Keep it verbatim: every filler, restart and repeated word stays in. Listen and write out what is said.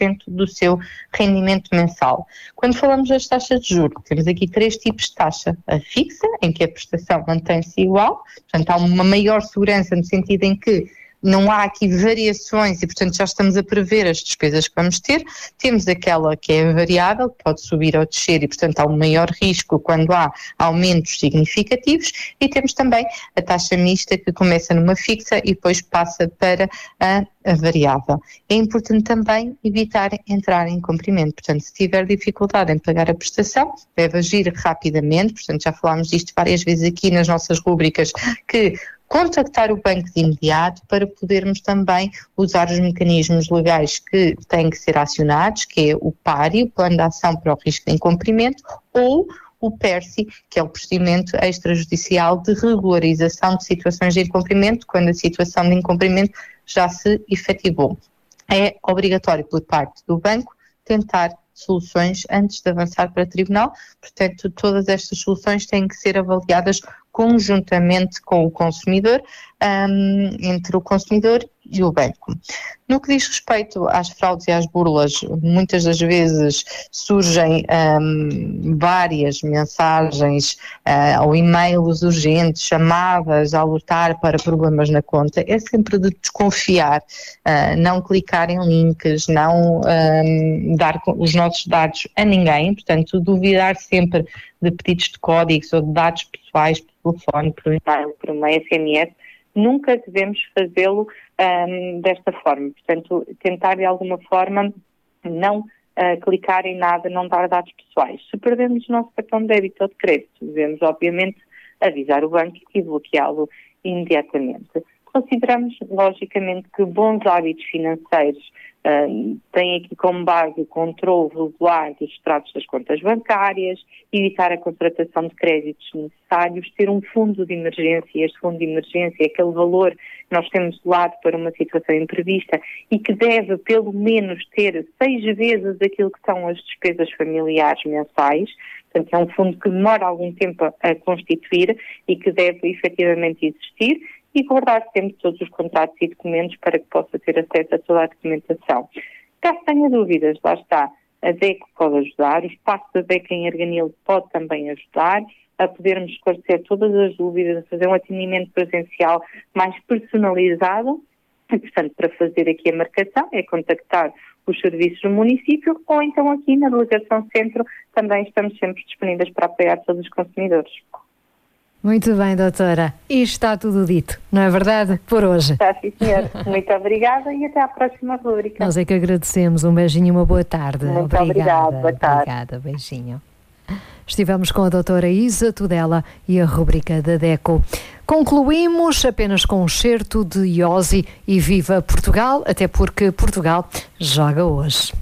cento do seu rendimento mensal. Quando falamos das taxas de juros, temos aqui três tipos de taxa. A fixa, em que a prestação mantém-se igual, portanto há uma maior segurança no sentido em que não há aqui variações e, portanto, já estamos a prever as despesas que vamos ter. Temos aquela que é variável, que pode subir ou descer e, portanto, há um maior risco quando há aumentos significativos. E temos também a taxa mista, que começa numa fixa e depois passa para a, a variável. É importante também evitar entrar em incumprimento. Portanto, se tiver dificuldade em pagar a prestação, deve agir rapidamente. Portanto, já falámos disto várias vezes aqui nas nossas rúbricas, que contactar o banco de imediato para podermos também usar os mecanismos legais que têm que ser acionados, que é o PARI, o Plano de Ação para o Risco de Incumprimento, ou o PERSI, que é o procedimento extrajudicial de regularização de situações de incumprimento, quando a situação de incumprimento já se efetivou. É obrigatório por parte do banco tentar soluções antes de avançar para o tribunal, portanto todas estas soluções têm que ser avaliadas conjuntamente com o consumidor, um, entre o consumidor e o banco. No que diz respeito às fraudes e às burlas, muitas das vezes surgem um, várias mensagens uh, ou e-mails urgentes, chamadas a alertar para problemas na conta. É sempre de desconfiar, uh, não clicar em links, não um, dar os nossos dados a ninguém, portanto duvidar sempre de pedidos de códigos ou de dados pessoais por telefone, por e-mail, por uma S M S. Nunca devemos fazê-lo um, desta forma. Portanto, tentar de alguma forma não uh, clicar em nada, não dar dados pessoais. Se perdemos o nosso cartão de débito ou de crédito, devemos obviamente avisar o banco e bloqueá-lo imediatamente. Consideramos, logicamente, que bons hábitos financeiros uh, têm aqui como base o controle regular dos extratos das contas bancárias, evitar a contratação de créditos necessários, ter um fundo de emergência, e este fundo de emergência é aquele valor que nós temos de lado para uma situação imprevista e que deve, pelo menos, ter seis vezes aquilo que são as despesas familiares mensais. Portanto, é um fundo que demora algum tempo a, a constituir e que deve efetivamente existir, e guardar sempre todos os contratos e documentos para que possa ter acesso a toda a documentação. Caso tenha dúvidas, lá está, a DECO pode ajudar, o espaço da DECO em Arganil pode também ajudar a podermos esclarecer todas as dúvidas, a fazer um atendimento presencial mais personalizado. E, portanto, para fazer aqui a marcação é contactar os serviços do município ou então aqui na Delegação Centro também estamos sempre disponíveis para apoiar todos os consumidores. Muito bem, doutora. E está tudo dito, não é verdade? Por hoje. Está, sim, senhor. Muito obrigada e até à próxima rubrica. Nós é que agradecemos. Um beijinho e uma boa tarde. Muito obrigada. obrigada. Boa tarde. Obrigada, beijinho. Estivemos com a doutora Isa Tudela e a rubrica da DECO. Concluímos apenas com um certo de Ozzy e Viva Portugal, até porque Portugal joga hoje.